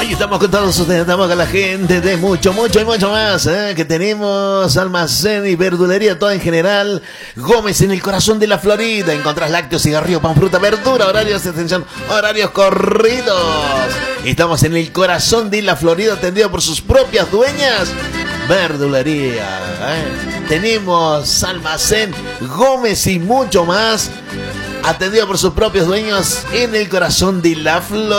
Ahí estamos con todos ustedes, estamos con la gente de mucho y mucho más, que tenemos almacén y verdulería, todo en general. Gómez, en el corazón de la Florida. Encontrás lácteos, cigarrillo, pan, fruta, verdura, horarios de atención, horarios corridos. Estamos en el corazón de la Florida, atendido por sus propias dueñas. Verdulería, tenemos almacén, Gómez y mucho más, atendido por sus propios dueños en el corazón de la Florida.